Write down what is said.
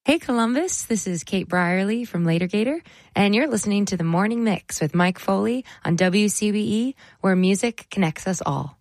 Hey, Columbus. This is Kate Brierly from Latergator, and you're listening to The Morning Mix with Mike Foley on WCBE, where music connects us all.